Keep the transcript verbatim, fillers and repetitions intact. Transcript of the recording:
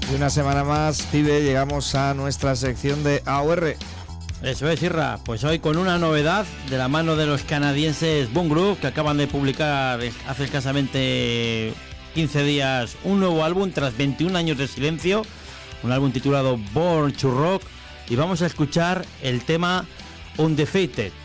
Y una semana más, pibe, llegamos a nuestra sección de A O R. Eso es, Irra. Pues hoy con una novedad de la mano de los canadienses Boom Group, que acaban de publicar hace escasamente quince días un nuevo álbum tras veintiún años de silencio, un álbum titulado Born to Rock, y vamos a escuchar el tema Undefeated.